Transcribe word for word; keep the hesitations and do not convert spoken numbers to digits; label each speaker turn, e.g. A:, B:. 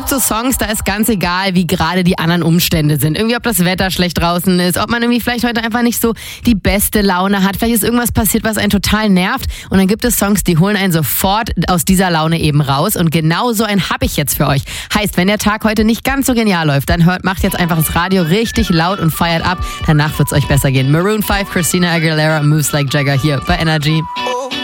A: so Songs, da ist ganz egal, wie gerade die anderen Umstände sind. Irgendwie, ob das Wetter schlecht draußen ist, ob man irgendwie vielleicht heute einfach nicht so die beste Laune hat. Vielleicht ist irgendwas passiert, was einen total nervt. Und dann gibt es Songs, die holen einen sofort aus dieser Laune eben raus. Und genau so einen habe ich jetzt für euch. Heißt, wenn der Tag heute nicht ganz so genial läuft, dann hört, macht jetzt einfach das Radio richtig laut und feiert ab. Danach wird es euch besser gehen. Maroon five, Christina Aguilera, Moves Like Jagger hier bei Energy.